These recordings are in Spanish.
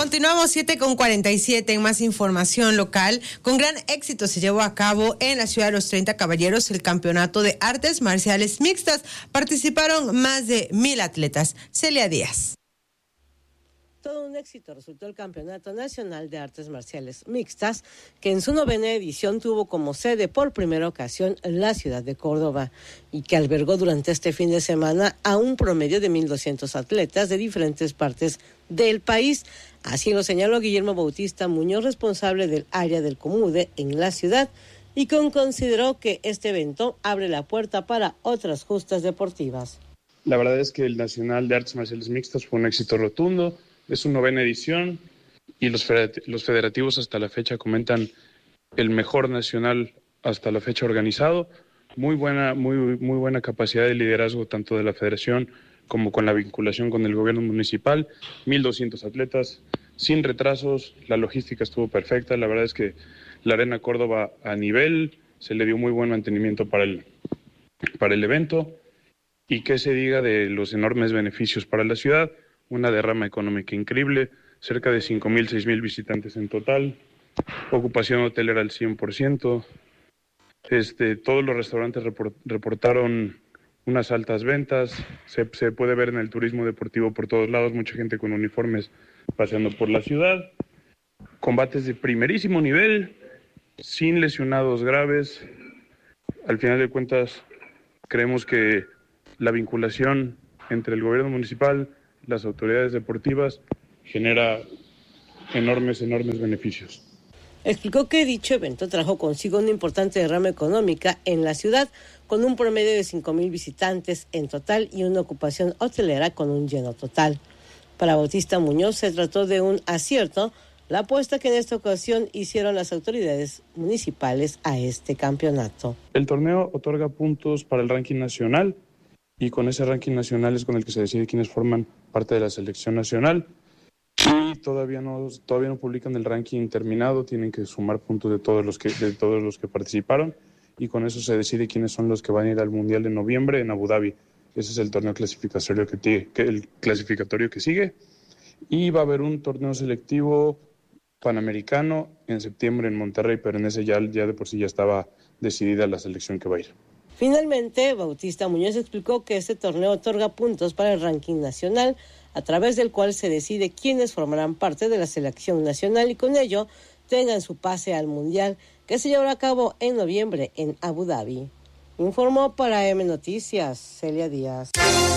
Continuamos 7:47 en más información local. Con gran éxito se llevó a cabo en la ciudad de los 30 Caballeros el campeonato de artes marciales mixtas. Participaron más de 1,000 atletas. Celia Díaz. Todo un éxito resultó el Campeonato Nacional de Artes Marciales Mixtas, que en su 9ª edición tuvo como sede por primera ocasión la ciudad de Córdoba y que albergó durante este fin de semana a un promedio de 1,200 atletas de diferentes partes del país. Así lo señaló Guillermo Bautista Muñoz, responsable del área del COMUDE en la ciudad, y consideró que este evento abre la puerta para otras justas deportivas. La verdad es que el Nacional de Artes Marciales Mixtas fue un éxito rotundo. Es su 9ª edición y los federativos hasta la fecha comentan el mejor nacional hasta la fecha organizado. Muy buena capacidad de liderazgo tanto de la federación como con la vinculación con el gobierno municipal. 1,200 atletas, sin retrasos, la logística estuvo perfecta. La verdad es que la Arena Córdoba a nivel, se le dio muy buen mantenimiento para el evento. Y qué se diga de los enormes beneficios para la ciudad. Una derrama económica increíble, cerca de 5,000, 6,000 visitantes en total, ocupación hotelera al 100%, todos los restaurantes reportaron unas altas ventas, se puede ver en el turismo deportivo por todos lados, mucha gente con uniformes paseando por la ciudad, combates de primerísimo nivel, sin lesionados graves. Al final de cuentas, creemos que la vinculación entre el gobierno municipal, las autoridades deportivas, genera enormes beneficios. Explicó que dicho evento trajo consigo una importante derrama económica en la ciudad, con un promedio de 5,000 visitantes en total y una ocupación hotelera con un lleno total. Para Bautista Muñoz se trató de un acierto la apuesta que en esta ocasión hicieron las autoridades municipales a este campeonato. El torneo otorga puntos para el ranking nacional, y con ese ranking nacional es con el que se decide quiénes forman parte de la selección nacional. Y todavía no publican el ranking terminado, tienen que sumar puntos de todos los que participaron, y con eso se decide quiénes son los que van a ir al Mundial de noviembre en Abu Dhabi. Ese es el torneo clasificatorio que sigue. Y va a haber un torneo selectivo panamericano en septiembre en Monterrey, pero en ese ya de por sí ya estaba decidida la selección que va a ir. Finalmente, Bautista Muñoz explicó que este torneo otorga puntos para el ranking nacional, a través del cual se decide quiénes formarán parte de la selección nacional y con ello tengan su pase al Mundial, que se llevará a cabo en noviembre en Abu Dhabi. Informó para M Noticias, Celia Díaz.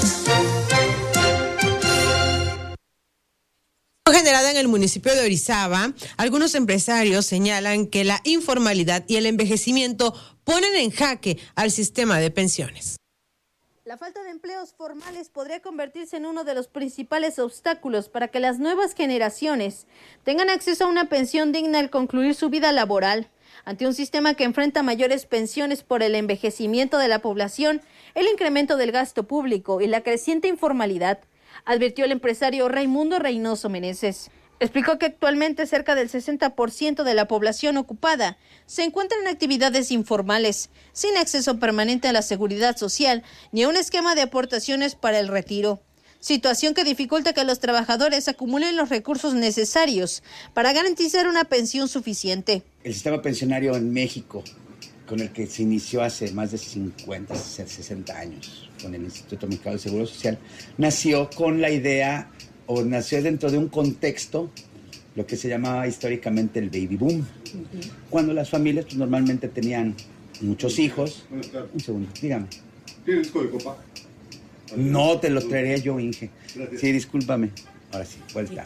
Generada en el municipio de Orizaba, algunos empresarios señalan que la informalidad y el envejecimiento ponen en jaque al sistema de pensiones. La falta de empleos formales podría convertirse en uno de los principales obstáculos para que las nuevas generaciones tengan acceso a una pensión digna al concluir su vida laboral. Ante un sistema que enfrenta mayores pensiones por el envejecimiento de la población, el incremento del gasto público y la creciente informalidad, advirtió el empresario Raimundo Reynoso Meneses. Explicó que actualmente cerca del 60% de la población ocupada se encuentra en actividades informales, sin acceso permanente a la seguridad social ni a un esquema de aportaciones para el retiro, situación que dificulta que los trabajadores acumulen los recursos necesarios para garantizar una pensión suficiente. El sistema pensionario en México, con el que se inició hace más de 50, 60 años, con el Instituto Mexicano del Seguro Social, nació con la idea, o nació dentro de un contexto, lo que se llamaba históricamente el baby boom, cuando las familias pues, normalmente tenían muchos hijos. Un segundo, dígame. ¿Tienes disco de copa? No, te lo traería yo, Inge. Gracias. Sí, discúlpame. Ahora sí, vuelta.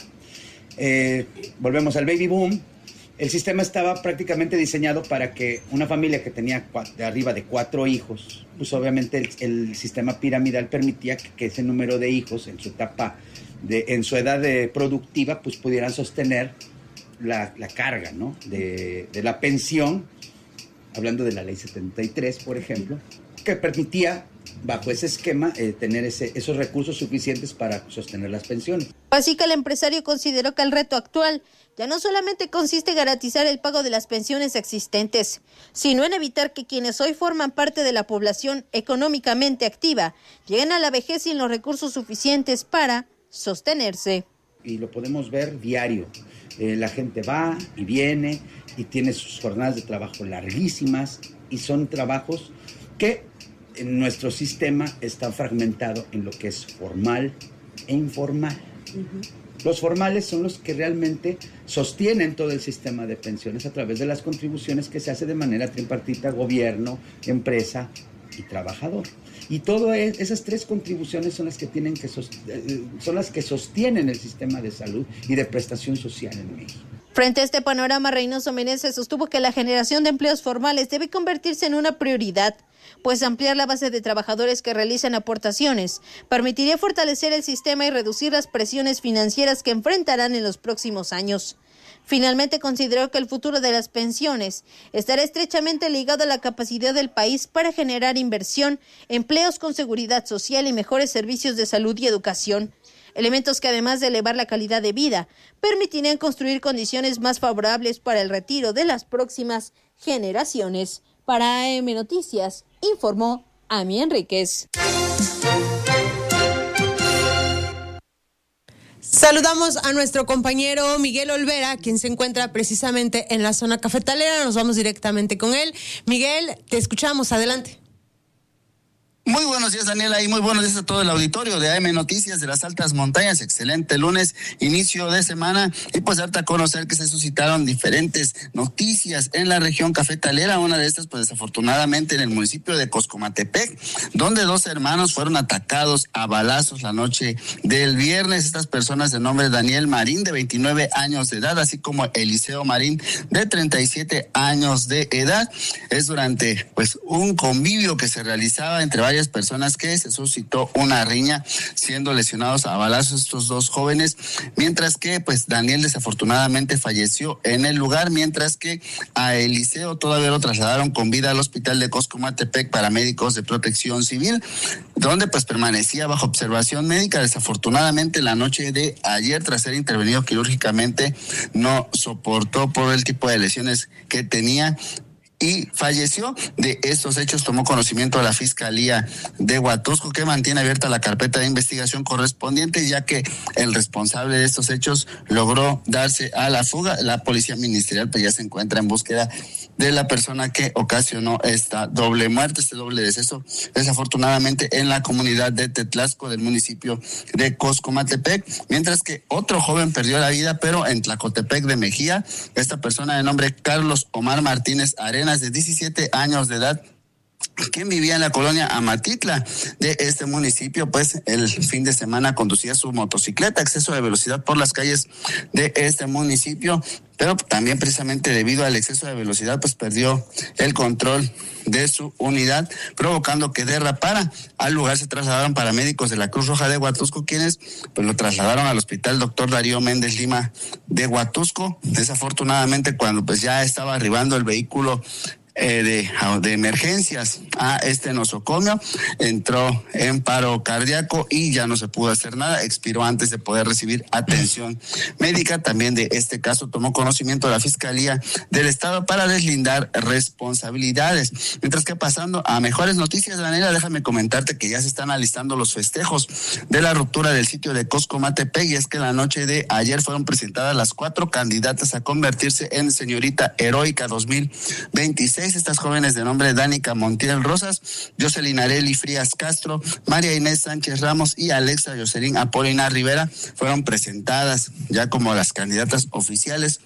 Volvemos al baby boom. El sistema estaba prácticamente diseñado para que una familia que tenía arriba de 4 hijos, pues obviamente el sistema piramidal permitía que ese número de hijos en su etapa, en su edad productiva, pues pudieran sostener la carga, ¿no? de la pensión, hablando de la ley 73, por ejemplo, que permitía, bajo ese esquema, tener esos recursos suficientes para sostener las pensiones. Así que el empresario consideró que el reto actual ya no solamente consiste en garantizar el pago de las pensiones existentes, sino en evitar que quienes hoy forman parte de la población económicamente activa lleguen a la vejez sin los recursos suficientes para sostenerse. y lo podemos ver diario. La gente va y viene y tiene sus jornadas de trabajo larguísimas y son trabajos que en nuestro sistema está fragmentado en lo que es formal e informal. Los formales son los que realmente sostienen todo el sistema de pensiones a través de las contribuciones que se hace de manera tripartita, gobierno, empresa y trabajador. Y todas esas tres contribuciones son las que sostienen el sistema de salud y de prestación social en México. Frente a este panorama, Reynoso Meneses sostuvo que la generación de empleos formales debe convertirse en una prioridad, pues ampliar la base de trabajadores que realizan aportaciones permitiría fortalecer el sistema y reducir las presiones financieras que enfrentarán en los próximos años. Finalmente, consideró que el futuro de las pensiones estará estrechamente ligado a la capacidad del país para generar inversión, empleos con seguridad social y mejores servicios de salud y educación. Elementos que, además de elevar la calidad de vida, permitirían construir condiciones más favorables para el retiro de las próximas generaciones. Para AM Noticias, informó Ami Enríquez. Saludamos a nuestro compañero Miguel Olvera, quien se encuentra precisamente en la zona cafetalera. Nos vamos directamente con él. Miguel, te escuchamos. Adelante. Muy buenos días, Daniela, y muy buenos días a todo el auditorio de AM Noticias de las Altas Montañas. Excelente lunes, inicio de semana, y pues darte a conocer que se suscitaron diferentes noticias en la región cafetalera. Una de estas, pues desafortunadamente, en el municipio de Coscomatepec, donde 2 hermanos fueron atacados a balazos la noche del viernes. Estas personas de nombre Daniel Marín, de 29 años de edad, así como Eliseo Marín, de 37 años de edad. Es durante, pues, un convivio que se realizaba entre varias personas que se suscitó una riña, siendo lesionados a balazos estos 2 jóvenes, mientras que pues Daniel desafortunadamente falleció en el lugar, mientras que a Eliseo todavía lo trasladaron con vida al hospital de Coscomatepec para médicos de protección civil, donde pues permanecía bajo observación médica. Desafortunadamente la noche de ayer, tras ser intervenido quirúrgicamente, no soportó por el tipo de lesiones que tenía y falleció. De estos hechos tomó conocimiento la Fiscalía de Huatusco, que mantiene abierta la carpeta de investigación correspondiente, ya que el responsable de estos hechos logró darse a la fuga. La Policía Ministerial pues ya se encuentra en búsqueda de la persona que ocasionó esta doble muerte, este doble deceso, desafortunadamente en la comunidad de Tetlasco del municipio de Coscomatepec, mientras que otro joven perdió la vida, pero en Tlacotepec de Mejía. Esta persona de nombre Carlos Omar Martínez Arenas, de 17 años de edad, quien vivía en la colonia Amatitla de este municipio, pues el fin de semana conducía su motocicleta a exceso de velocidad por las calles de este municipio, pero también precisamente debido al exceso de velocidad pues perdió el control de su unidad, provocando que derrapara. Al lugar se trasladaron paramédicos de la Cruz Roja de Huatusco, quienes pues lo trasladaron al hospital Dr. Darío Méndez Lima de Huatusco. Desafortunadamente, cuando pues ya estaba arribando el vehículo de emergencias a este nosocomio, entró en paro cardíaco y ya no se pudo hacer nada, expiró antes de poder recibir atención médica. También de este caso tomó conocimiento la Fiscalía del Estado para deslindar responsabilidades. Mientras que, pasando a mejores noticias, Daniela, déjame comentarte que ya se están alistando los festejos de la ruptura del sitio de Coscomatepec, y es que la noche de ayer fueron presentadas las 4 candidatas a convertirse en señorita heroica 2026. Estas jóvenes de nombre Dánica Montiel Rosas, Jocelyn Areli Frías Castro, María Inés Sánchez Ramos y Alexa Jocelyn Apolinar Rivera fueron presentadas ya como las candidatas oficiales,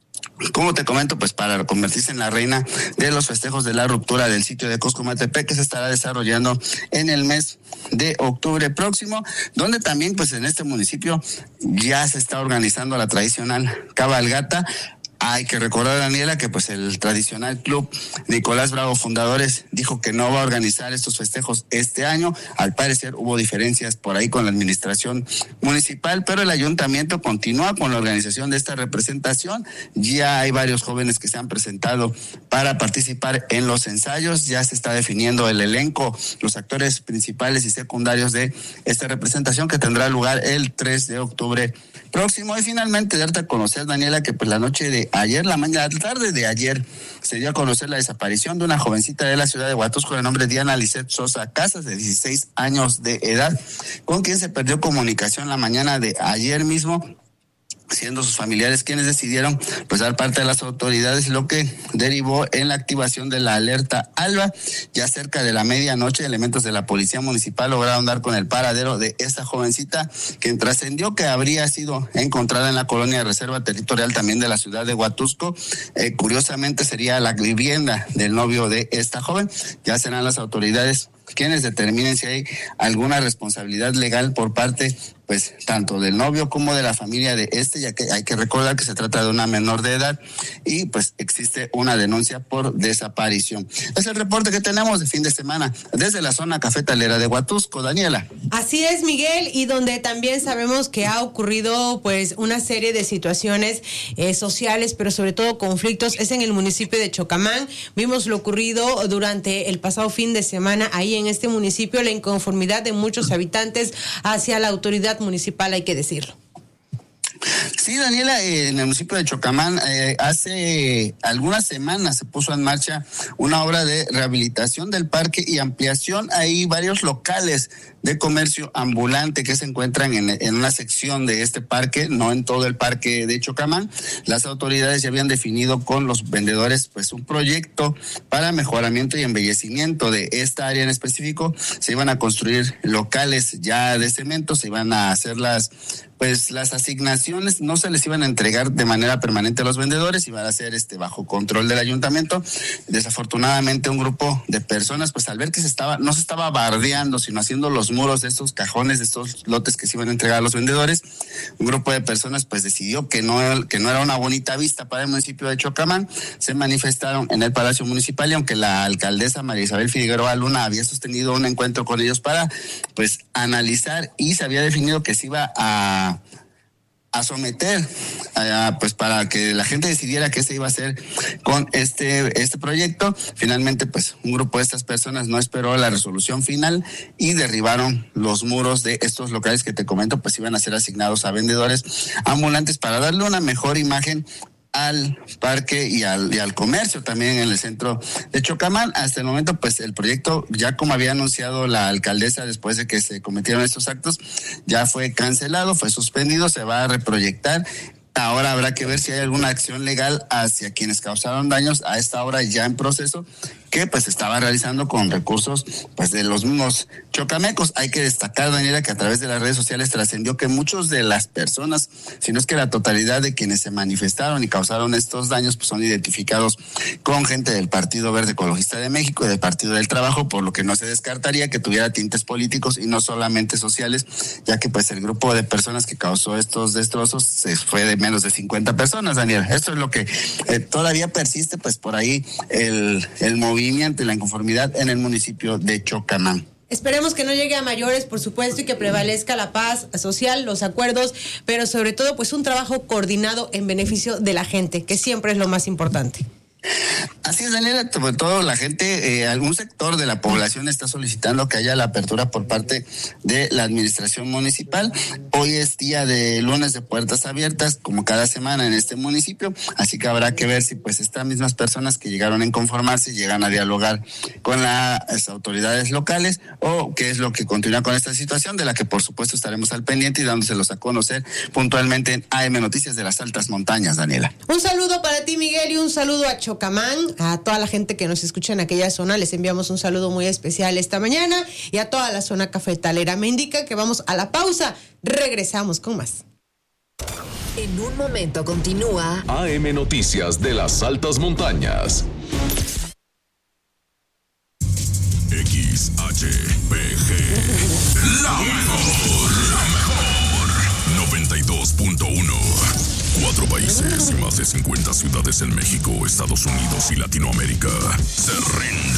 como te comento, pues para convertirse en la reina de los festejos de la ruptura del sitio de Coscomatepec, que se estará desarrollando en el mes de octubre próximo, donde también pues en este municipio ya se está organizando la tradicional cabalgata. Hay que recordar, Daniela, que pues el tradicional club Nicolás Bravo Fundadores dijo que no va a organizar estos festejos este año. Al parecer hubo diferencias por ahí con la administración municipal, pero el ayuntamiento continúa con la organización de esta representación. Ya hay varios jóvenes que se han presentado para participar en los ensayos. Ya se está definiendo el elenco, los actores principales y secundarios de esta representación, que tendrá lugar el 3 de octubre próximo. Y finalmente darte a conocer, Daniela, que pues la noche de ayer, la tarde de ayer, se dio a conocer la desaparición de una jovencita de la ciudad de Huatusco de nombre Diana Lisset Sosa Casas, de 16 años de edad, con quien se perdió comunicación la mañana de ayer mismo, siendo sus familiares quienes decidieron pues dar parte a las autoridades, lo que derivó en la activación de la alerta ALBA. Ya cerca de la medianoche, elementos de la policía municipal lograron dar con el paradero de esta jovencita, quien trascendió que habría sido encontrada en la colonia de reserva territorial también de la ciudad de Huatusco. Curiosamente sería la vivienda del novio de esta joven. Ya serán las autoridades quienes determinen si hay alguna responsabilidad legal por parte pues tanto del novio como de la familia de ya que hay que recordar que se trata de una menor de edad y pues existe una denuncia por desaparición. Es el reporte que tenemos de fin de semana desde la zona cafetalera de Huatusco, Daniela. Así es, Miguel, y donde también sabemos que ha ocurrido pues una serie de situaciones sociales, pero sobre todo conflictos, es en el municipio de Chocamán. Vimos lo ocurrido durante el pasado fin de semana ahí en este municipio, la inconformidad de muchos habitantes hacia la autoridad municipal, hay que decirlo. Sí, Daniela, en el municipio de Chocamán hace algunas semanas se puso en marcha una obra de rehabilitación del parque y ampliación. Hay varios locales de comercio ambulante que se encuentran en una sección de este parque, no en todo el parque de Chocamán. Las autoridades ya habían definido con los vendedores pues un proyecto para mejoramiento y embellecimiento de esta área en específico. Se iban a construir locales ya de cemento, se iban a hacer las asignaciones, no se les iban a entregar de manera permanente a los vendedores, iban a ser bajo control del ayuntamiento. Desafortunadamente un grupo de personas, pues al ver que no se estaba bardeando, sino haciendo los muros de estos cajones, de estos lotes que se iban a entregar a los vendedores, un grupo de personas pues decidió que no era una bonita vista para el municipio de Chocamán. Se manifestaron en el Palacio Municipal y aunque la alcaldesa María Isabel Figueroa Luna había sostenido un encuentro con ellos para pues analizar y se había definido que se iba a someter pues para que la gente decidiera qué se iba a hacer con este proyecto. Finalmente pues un grupo de estas personas no esperó la resolución final y derribaron los muros de estos locales que te comento, pues iban a ser asignados a vendedores ambulantes para darle una mejor imagen al parque y al comercio también en el centro de Chocamán. Hasta el momento pues el proyecto, ya como había anunciado la alcaldesa después de que se cometieron estos actos, ya fue cancelado, fue suspendido, se va a reproyectar. Ahora habrá que ver si hay alguna acción legal hacia quienes causaron daños a esta obra ya en proceso, que pues se estaba realizando con recursos pues de los mismos chocamecos. Hay que destacar, Daniela, que a través de las redes sociales trascendió que muchos de las personas, si no es que la totalidad de quienes se manifestaron y causaron estos daños, pues son identificados con gente del Partido Verde Ecologista de México y del Partido del Trabajo, por lo que no se descartaría que tuviera tintes políticos y no solamente sociales, ya que pues el grupo de personas que causó estos destrozos se fue de menos de 50 personas, Daniela. Esto es lo que todavía persiste pues por ahí el movimiento y la inconformidad en el municipio de Chocamán. Esperemos que no llegue a mayores, por supuesto, y que prevalezca la paz social, los acuerdos, pero sobre todo pues un trabajo coordinado en beneficio de la gente, que siempre es lo más importante. Así es, Daniela, sobre todo la gente, algún sector de la población está solicitando que haya la apertura por parte de la administración municipal. Hoy es día de lunes de puertas abiertas, como cada semana en este municipio, así que habrá que ver si pues estas mismas personas que llegaron a inconformarse llegan a dialogar con las autoridades locales o qué es lo que continúa con esta situación, de la que por supuesto estaremos al pendiente y dándoselos a conocer puntualmente en AM Noticias de las Altas Montañas, Daniela. Un saludo para ti, Miguel, y un saludo a Chocamán, a toda la gente que nos escucha en aquella zona, les enviamos un saludo muy especial esta mañana y a toda la zona cafetalera. Me indica que vamos a la pausa, regresamos con más. En un momento continúa AM Noticias de las Altas Montañas. XHPG, la mejor 92.1. 4 países y más de 50 ciudades en México, Estados Unidos y Latinoamérica se rinden